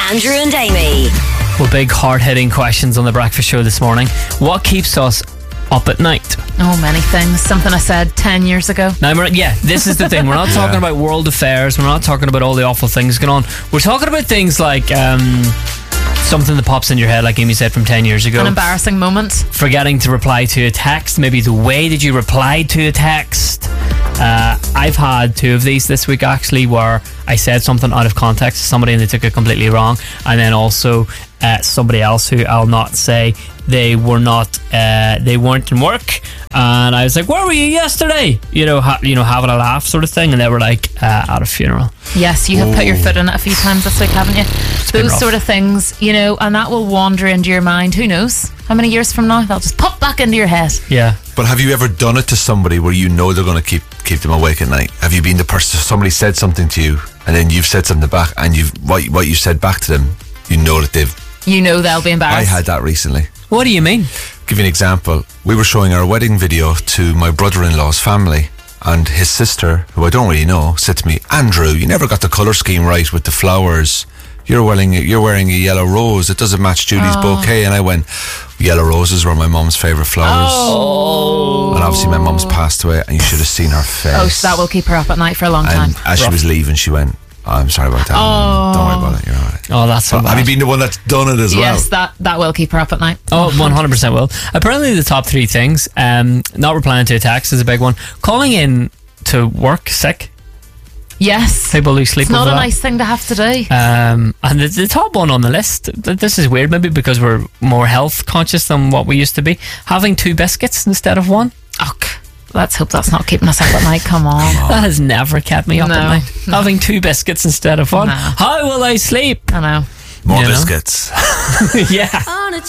Andrew and Amy. Well, big hard-hitting questions on the breakfast show this morning. What keeps us up at night? Oh, many things. Something I said 10 years ago. Now, this is the thing. We're not talking about world affairs. We're not talking about all the awful things going on. We're talking about things like something that pops in your head, like Amy said, from 10 years ago. An embarrassing moment. Forgetting to reply to a text. Maybe the way that you replied to a text. I've had two of these this week, actually, where I said something out of context to somebody and they took it completely wrong. And then also somebody else who I'll not say, they weren't in work, and I was like, where were you yesterday? Having a laugh sort of thing, and they were like, at a funeral. Yes, you have put your foot in it a few times this week, haven't you? Those sort of things, and that will wander into your mind. Who knows how many years from now they'll just pop back into your head. Yeah. But have you ever done it to somebody where they're going to keep them awake at night? Have you been the person, somebody said something to you and then you've said something back, and what you said back to them, that they'll be embarrassed? I had that recently. What do you mean? Give you an example. We were showing our wedding video to my brother-in-law's family, and his sister, who I don't really know, said to me, Andrew, you never got the colour scheme right with the flowers. You're wearing a yellow rose. It doesn't match Julie's bouquet. And I went, yellow roses were my mum's favourite flowers. Oh. And obviously my mum's passed away, and you should have seen her face. Oh, so that will keep her up at night for a long time. And as she was leaving, she went, I'm sorry about that. Oh. Don't worry about it. You're all right. Oh, that's so bad. Have you been the one that's done it as well? Yes, that will keep her up at night. Oh, 100% will. Apparently the top three things, not replying to a text is a big one. Calling in to work sick. Yes. People lose sleep It's not over a that. nice thing to have to do. And the top one on the list, this is weird, maybe because we're more health conscious than what we used to be. Having 2 biscuits instead of 1. Let's hope that's not keeping us up at night. Come on. That has never kept me up at night. No. Having 2 biscuits instead of 1. No. How will I sleep? I know. More biscuits. Yeah.